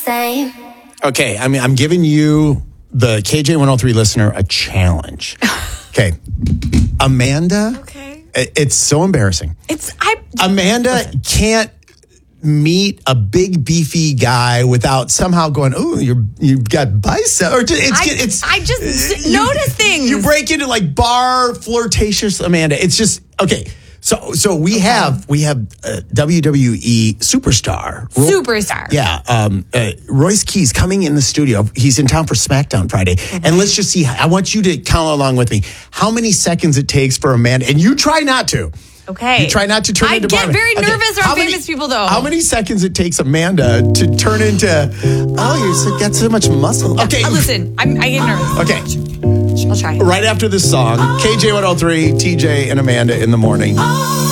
same. Okay, I mean, I'm giving you, the KJ103 listener, a challenge. Okay. Amanda. Okay. It's so embarrassing. Amanda can't meet a big beefy guy without somehow going, "Oh, you've got bicep." Or I just notice things. You break into like bar flirtatious Amanda. It's just okay. So we have WWE superstar. Royce Keys coming in the studio. He's in town for SmackDown Friday. Mm-hmm. And let's just see. I want you to count along with me how many seconds it takes for Amanda. And you try not to. Okay. You try not to turn into I get very nervous around famous people, though. How many seconds it takes Amanda to turn into, you got so much muscle. Okay. Listen, I get nervous. Okay. I'll try. Right after this song, KJ103, TJ, and Amanda in the morning.